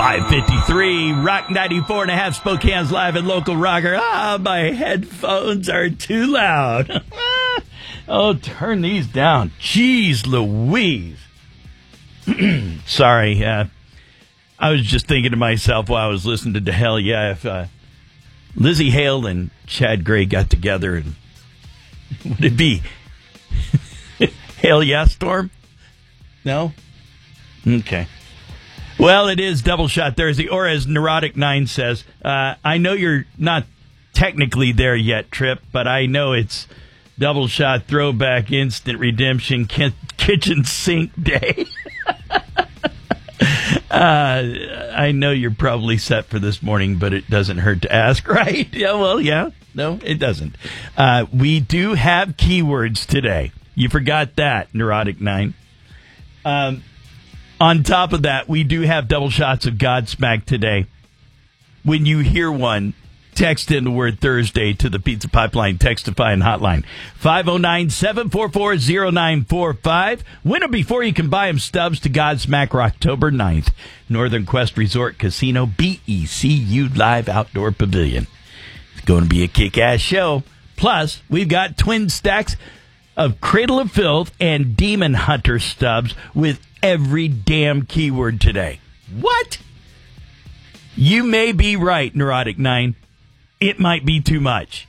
5:53, Rock 94.5, Spokane's live and local rocker. My headphones are too loud. Oh, turn these down. Jeez Louise. Sorry. I was just thinking to myself while I was listening to Hell Yeah, if Lizzie Hale and Chad Gray got together, and would it be Hell Yeah Storm? No? Okay. Well, it is Double Shot Thursday, or as Neurotic 9 says, I know you're not technically there yet, Trip, but I know it's Double Shot Throwback Instant Redemption Kitchen Sink Day. I know you're probably set for this morning, but it doesn't hurt to ask, right? Yeah, well, yeah. No, it doesn't. We do have keywords today. You forgot that, Neurotic 9. On top of that, we do have double shots of Godsmack today. When you hear one, text in the word Thursday to the Pizza Pipeline Textifying Hotline. 509-744-0945. Win them before you can buy them. Stubs to Godsmack October 9th. Northern Quest Resort Casino, BECU Live Outdoor Pavilion. It's going to be a kick-ass show. Plus, we've got twin stacks of Cradle of Filth and Demon Hunter stubs with every damn keyword today. What? You may be right, Neurotic 9. It might be too much.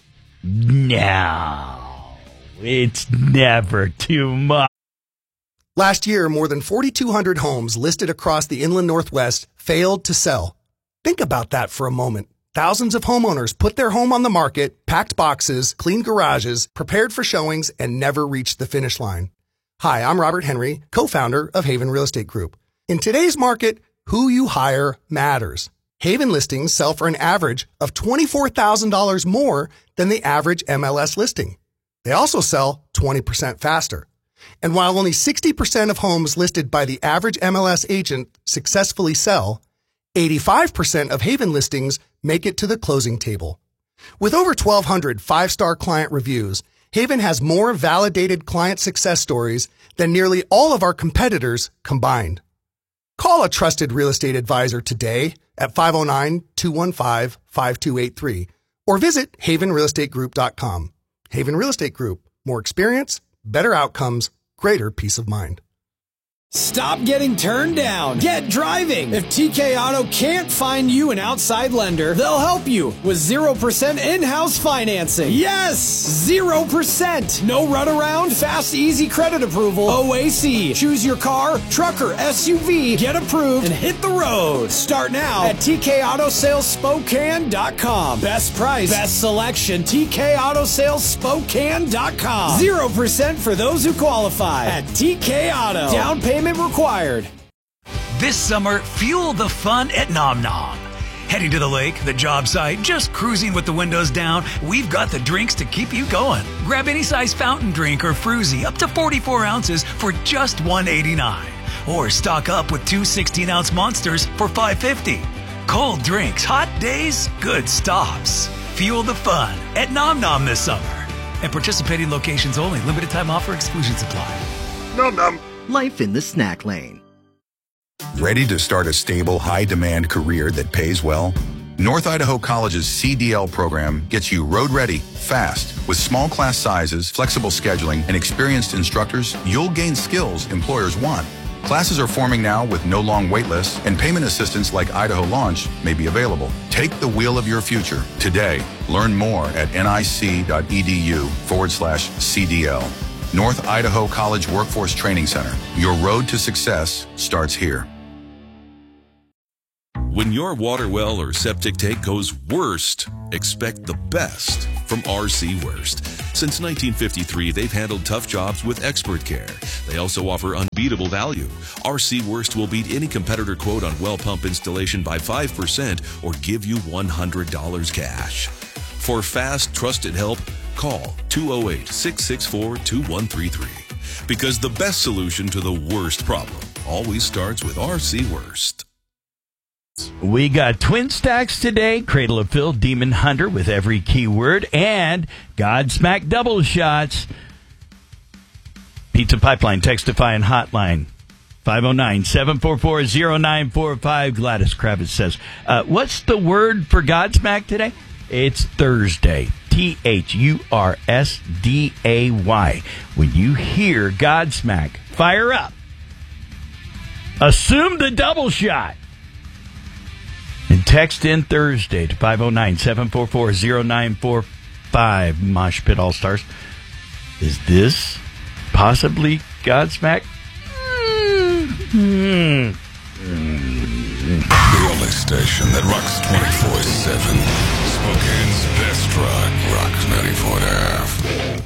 No, it's never too much. Last year, more than 4,200 homes listed across the inland Northwest failed to sell. Think about that for a moment. Thousands of homeowners put their home on the market, packed boxes, cleaned garages, prepared for showings, and never reached the finish line. Hi, I'm Robert Henry, co-founder of Haven Real Estate Group. In today's market, who you hire matters. Haven listings sell for an average of $24,000 more than the average MLS listing. They also sell 20% faster. And while only 60% of homes listed by the average MLS agent successfully sell, 85% of Haven listings make it to the closing table. With over 1,200 five-star client reviews, Haven has more validated client success stories than nearly all of our competitors combined. Call a trusted real estate advisor today at 509-215-5283 or visit havenrealestategroup.com. Haven Real Estate Group. More experience, better outcomes, greater peace of mind. Stop getting turned down. Get driving. If TK Auto can't find you an outside lender, they'll help you with 0% in-house financing. Yes! 0%. No runaround, fast, easy credit approval. OAC. Choose your car, truck, or SUV. Get approved and hit the road. Start now at TKAutosalesSpokane.com. Best price, best selection. TKAutosalesSpokane.com. 0% for those who qualify at TK Auto. Down payment required. This summer, fuel the fun at Nom Nom. Heading to the lake, the job site, just cruising with the windows down, we've got the drinks to keep you going. Grab any size fountain drink or fruzy up to 44 ounces for just $1.89. Or stock up with two 16-ounce monsters for $5.50. Cold drinks, hot days, good stops. Fuel the fun at Nom Nom this summer. And participating locations only. Limited time offer, exclusions apply. Nom Nom. Life in the snack lane. Ready to start a stable, high-demand career that pays well? North Idaho College's CDL program gets you road-ready, fast. With small class sizes, flexible scheduling, and experienced instructors, you'll gain skills employers want. Classes are forming now with no long wait lists, and payment assistance like Idaho Launch may be available. Take the wheel of your future today. Learn more at nic.edu/CDL. North Idaho College Workforce Training Center. Your road to success starts here. When your water well or septic tank goes worst, expect the best from RC Worst. Since 1953, they've handled tough jobs with expert care. They also offer unbeatable value. RC Worst will beat any competitor quote on well pump installation by 5% or give you $100 cash. For fast, trusted help, call 208-664-2133. Because the best solution to the worst problem always starts with RC Worst. We got twin stacks today, Cradle of Filth, Demon Hunter with every keyword, and Godsmack double shots. Pizza Pipeline, Textify, and Hotline. 509-744-0945. Gladys Kravitz says, what's the word for Godsmack today? It's Thursday. Thursday. When you hear Godsmack, fire up. Assume the double shot. And text in Thursday to 509-744-0945. Mosh Pit All-Stars. Is this possibly Godsmack? The only station that rocks 24/7. Spokane's best rock. Rock 94.5.